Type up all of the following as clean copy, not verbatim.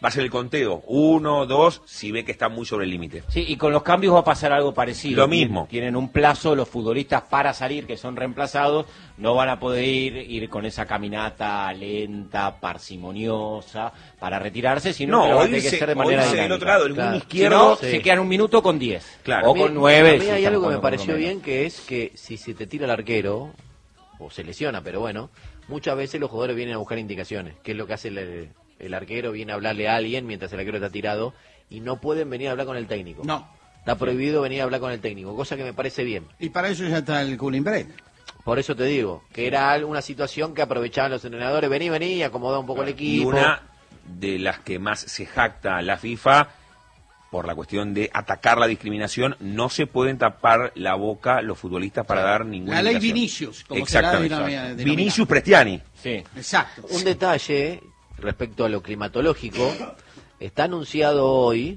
va a ser el conteo, 1, 2, si ve que está muy sobre el límite. Sí, y con los cambios va a pasar algo parecido. Lo mismo. Tienen un plazo los futbolistas para salir, que son reemplazados, no van a poder ir con esa caminata lenta, parsimoniosa, para retirarse, sino que lo van a tener que hacer de manera dinámica. Del otro lado, el claro. izquierdo, si no, se quedan 1 minuto con 10, claro. o con 9. A mí hay algo que me pareció bien, que es que si se te tira el arquero, o se lesiona, pero bueno, muchas veces los jugadores vienen a buscar indicaciones, que es lo que hace el arquero, viene a hablarle a alguien mientras el arquero está tirado, y no pueden venir a hablar con el técnico. No. Está prohibido venir a hablar con el técnico, cosa que me parece bien. Y para eso ya está el cooling break. Por eso te digo, que era una situación que aprovechaban los entrenadores, vení, y acomodá un poco el equipo. Y una de las que más se jacta la FIFA, por la cuestión de atacar la discriminación, no se pueden tapar la boca los futbolistas para dar ninguna La ley indicación. Vinicius, como se la denomina. Vinicius Prestiani. Sí. Exacto. Un detalle respecto a lo climatológico, está anunciado hoy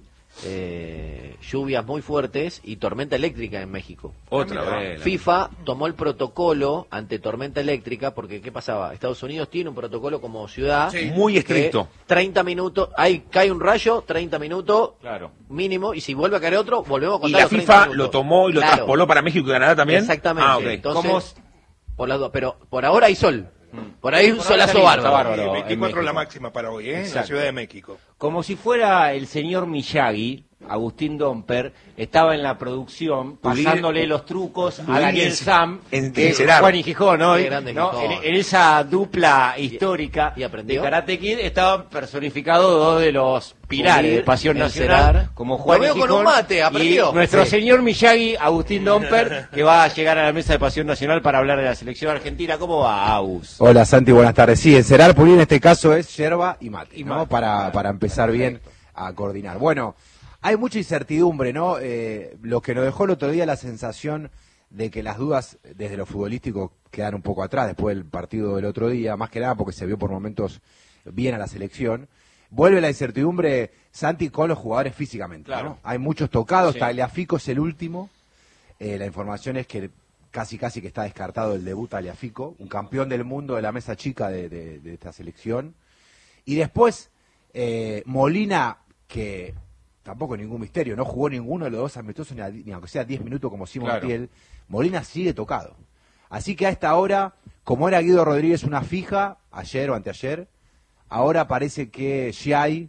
lluvias muy fuertes y tormenta eléctrica en México. Otra vez. FIFA tomó el protocolo ante tormenta eléctrica porque ¿qué pasaba? Estados Unidos tiene un protocolo como ciudad muy estricto. 30 minutos, ahí cae un rayo, 30 minutos claro. mínimo, y si vuelve a caer otro, volvemos a contar Y la los 30 FIFA minutos. lo tomó y lo traspoló para México y Canadá también. Exactamente. Ah, okay. Entonces, por las dos, pero por ahora hay sol. Por ahí un solazo bárbaro. 24 la máxima para hoy, en la Ciudad de México. Como si fuera el señor Miyagi, Agustín Domper, estaba en la producción pasándole los trucos a Daniel Sam, Juan y Gijón, ¿no? En esa dupla histórica de Karate Kid estaban personificados dos de los pilares de Pasión Nacional, como Juan y Gijón, con un mate, aprendió. Y nuestro señor Miyagi, Agustín Domper, que va a llegar a la mesa de Pasión Nacional para hablar de la selección argentina. ¿Cómo va, Agus? Hola Santi, buenas tardes. Sí, encerar Pulí en este caso es yerba y mate, ¿no? Para empezar bien a coordinar. Bueno, hay mucha incertidumbre, ¿no? Lo que nos dejó el otro día la sensación de que las dudas desde lo futbolístico quedan un poco atrás después del partido del otro día, más que nada porque se vio por momentos bien a la selección. Vuelve la incertidumbre, Santi, con los jugadores físicamente, claro. ¿No? Hay muchos tocados, Tagliafico es el último. La información es que casi que está descartado el debut Tagliafico, un campeón del mundo de la mesa chica de esta selección. Y después, Molina, que tampoco ningún misterio, no jugó ninguno de los dos amistosos, ni aunque sea 10 minutos como Simón Montiel, Molina sigue tocado. Así que a esta hora, como era Guido Rodríguez una fija, ayer o anteayer, ahora parece que Giai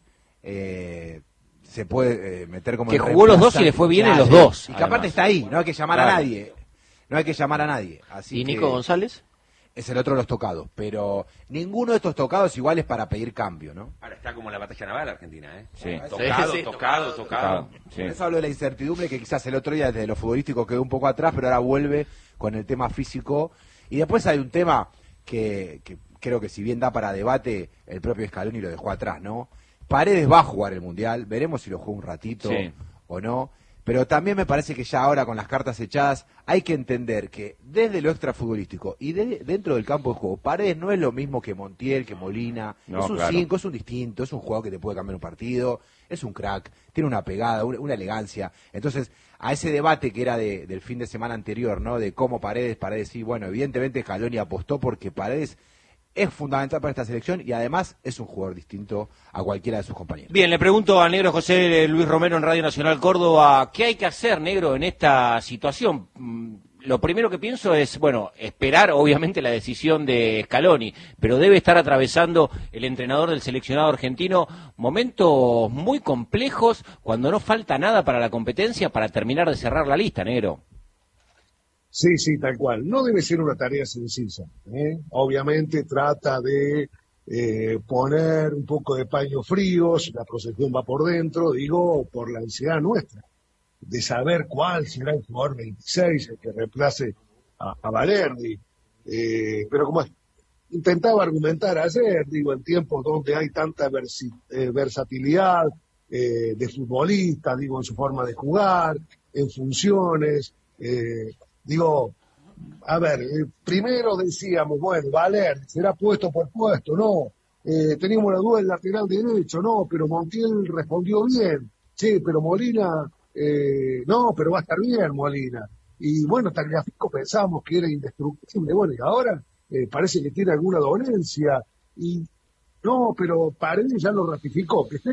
se puede meter como... Que jugó los dos y le fue bien en los dos. Y que aparte está ahí, no hay que llamar a nadie. No hay que llamar a nadie. Así ¿Y Nico González? Es el otro de los tocados, pero ninguno de estos tocados igual es para pedir cambio, ¿no? Ahora está como la batalla naval Argentina, ¿eh? Sí. Tocado. Sí. Por eso hablo de la incertidumbre que quizás el otro día desde lo futbolístico quedó un poco atrás, pero ahora vuelve con el tema físico. Y después hay un tema que creo que si bien da para debate, el propio Scaloni lo dejó atrás, ¿no? Paredes va a jugar el Mundial, veremos si lo juega un ratito o no. Pero también me parece que ya ahora con las cartas echadas hay que entender que desde lo extrafutbolístico y dentro del campo de juego, Paredes no es lo mismo que Montiel, que Molina, es un 5, es un distinto, es un jugador que te puede cambiar un partido, es un crack, tiene una pegada, una elegancia. Entonces, a ese debate que era del fin de semana anterior, ¿no? De cómo Paredes sí, bueno, evidentemente Scaloni apostó porque Paredes es fundamental para esta selección y además es un jugador distinto a cualquiera de sus compañeros. Bien, le pregunto a Negro José Luis Romero en Radio Nacional Córdoba, ¿qué hay que hacer, Negro, en esta situación? Lo primero que pienso es, bueno, esperar obviamente la decisión de Scaloni, pero debe estar atravesando el entrenador del seleccionado argentino momentos muy complejos cuando no falta nada para la competencia para terminar de cerrar la lista, Negro. Sí, tal cual. No debe ser una tarea sencilla, ¿eh? Obviamente trata de poner un poco de paños fríos, la procesión va por dentro, digo, por la ansiedad nuestra, de saber cuál será el jugador 26, el que reemplace a Valerdi. Pero como intentaba argumentar ayer, digo, en tiempos donde hay tanta versatilidad de futbolistas, digo, en su forma de jugar, en funciones, digo, a ver, primero decíamos, bueno, Valer será puesto por puesto, no, teníamos la duda del lateral derecho, no, pero Montiel respondió bien, sí, pero Molina, no, pero va a estar bien Molina, y bueno, Tagliafico pensamos que era indestructible, bueno, y ahora parece que tiene alguna dolencia, y no, pero Paredes ya lo ratificó, que esté